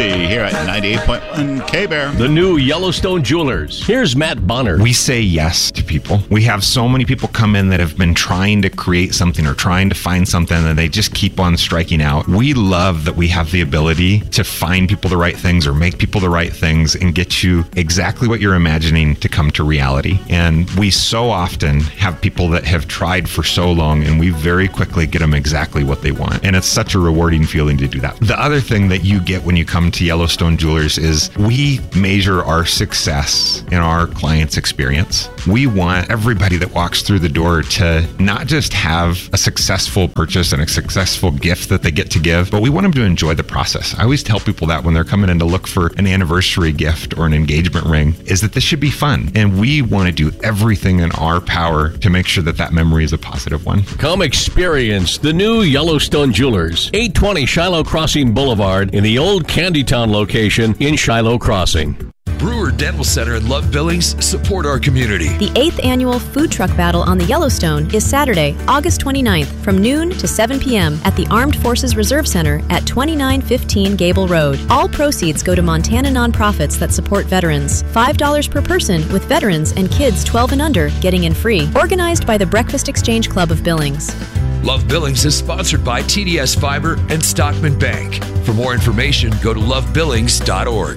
Here at 98.1 K-Bear. The new Yellowstone Jewelers. Here's Matt Bonner. We say yes to people. We have so many people come in that have been trying to create something or trying to find something and they just keep on striking out. We love that we have the ability to find people the right things or make people the right things and get you exactly what you're imagining to come to reality. And we so often have people that have tried for so long and we very quickly get them exactly what they want. And it's such a rewarding feeling to do that. The other thing that you get when you come to Yellowstone Jewelers is we measure our success in our clients' experience. We want everybody that walks through the door to not just have a successful purchase and a successful gift that they get to give, but we want them to enjoy the process. I always tell people that when they're coming in to look for an anniversary gift or an engagement ring, is that this should be fun. And we want to do everything in our power to make sure that that memory is a positive one. Come experience the new Yellowstone Jewelers, 820 Shiloh Crossing Boulevard in the old Candytown location in Shiloh Crossing. Brewer Dental Center and Love Billings support our community. The 8th annual Food Truck Battle on the Yellowstone is Saturday, August 29th from noon to 7 p.m. at the Armed Forces Reserve Center at 2915 Gable Road. All proceeds go to Montana nonprofits that support veterans. $5 per person with veterans and kids 12 and under getting in free. Organized by the Breakfast Exchange Club of Billings. Love Billings is sponsored by TDS Fiber and Stockman Bank. For more information, go to lovebillings.org.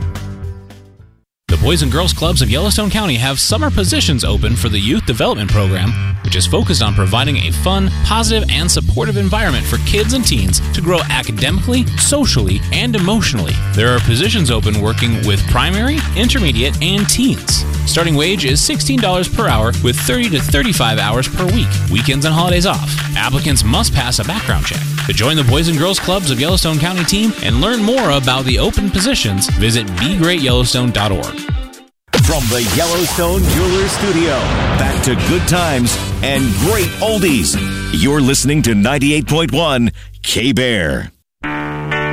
The Boys and Girls Clubs of Yellowstone County have summer positions open for the Youth Development Program, which is focused on providing a fun, positive, and supportive environment for kids and teens to grow academically, socially, and emotionally. There are positions open working with primary, intermediate, and teens. Starting wage is $16 per hour with 30 to 35 hours per week, weekends and holidays off. Applicants must pass a background check. To join the Boys and Girls Clubs of Yellowstone County team and learn more about the open positions, visit BeGreatYellowstone.org. From the Yellowstone Jewelers Studio, back to good times and great oldies. You're listening to 98.1 K-Bear.